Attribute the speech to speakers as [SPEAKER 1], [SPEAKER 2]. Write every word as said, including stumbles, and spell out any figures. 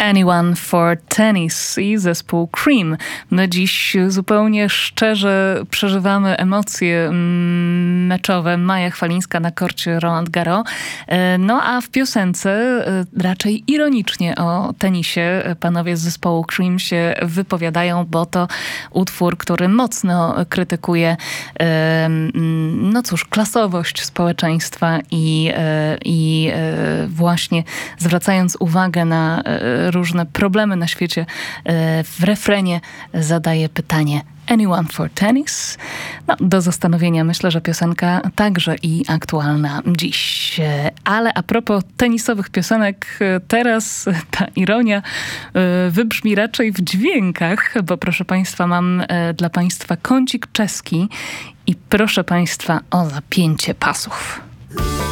[SPEAKER 1] Anyone for Tennis i zespół Cream. My dziś zupełnie szczerze przeżywamy emocje meczowe. Maja Chwalińska na korcie Roland Garros. No a w piosence raczej ironicznie o tenisie panowie z zespołu Cream się wypowiadają, bo to utwór, który mocno krytykuje no cóż, klasowość społeczeństwa i, i właśnie zwracając uwagę na różne problemy na świecie, w refrenie zadaje pytanie Anyone for Tennis? No, do zastanowienia. Myślę, że piosenka także i aktualna dziś. Ale a propos tenisowych piosenek, teraz ta ironia wybrzmi raczej w dźwiękach, bo proszę Państwa, mam dla Państwa kącik czeski i proszę Państwa o zapięcie pasów.